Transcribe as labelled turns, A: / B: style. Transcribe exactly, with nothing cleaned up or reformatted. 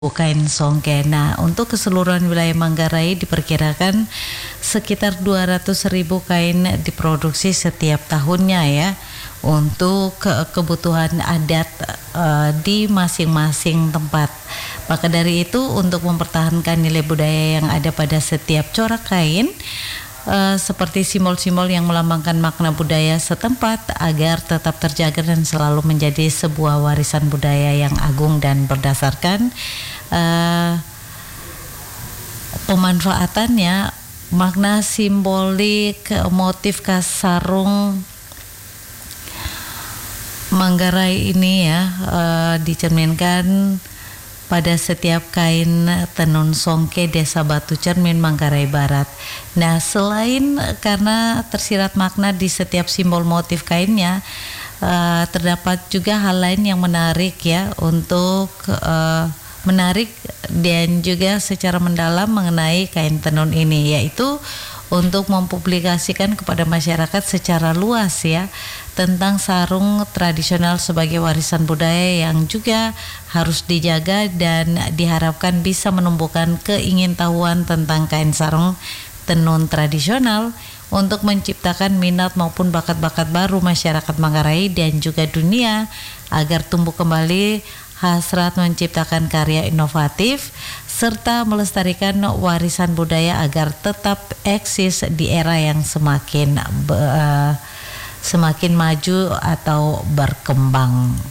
A: kain songke. Nah, untuk keseluruhan wilayah Manggarai diperkirakan sekitar dua ratus ribu kain diproduksi setiap tahunnya ya untuk ke kebutuhan adat uh, di masing-masing tempat. Maka dari itu untuk mempertahankan nilai budaya yang ada pada setiap corak kain Uh, seperti simbol-simbol yang melambangkan makna budaya setempat agar tetap terjaga dan selalu menjadi sebuah warisan budaya yang agung dan berdasarkan uh, pemanfaatannya, makna simbolik motif khas sarung Manggarai ini ya uh, dicerminkan pada setiap kain tenun songke Desa Batu Cermin Manggarai Barat. Nah, selain karena tersirat makna di setiap simbol motif kainnya, uh, terdapat juga hal lain yang menarik ya untuk uh, menarik dan juga secara mendalam mengenai kain tenun ini, yaitu untuk mempublikasikan kepada masyarakat secara luas ya tentang sarung tradisional sebagai warisan budaya yang juga harus dijaga dan diharapkan bisa menumbuhkan keingintahuan tentang kain sarung tenun tradisional untuk menciptakan minat maupun bakat-bakat baru masyarakat Manggarai dan juga dunia agar tumbuh kembali hasrat menciptakan karya inovatif serta melestarikan warisan budaya agar tetap eksis di era yang semakin uh, semakin maju atau berkembang.